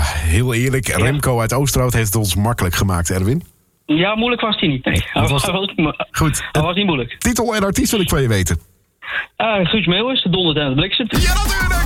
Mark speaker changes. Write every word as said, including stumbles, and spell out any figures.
Speaker 1: heel eerlijk. Ja. Remco uit Oosterhout heeft het ons makkelijk gemaakt, Erwin.
Speaker 2: Ja, moeilijk was hij niet. Nee, hij was, hij was,
Speaker 1: goed.
Speaker 2: Hij was niet moeilijk.
Speaker 1: Titel en artiest wil ik van je weten.
Speaker 2: Uh, Guus Meeuwis, de Dondert en het Bliksemt.
Speaker 1: Ja, natuurlijk!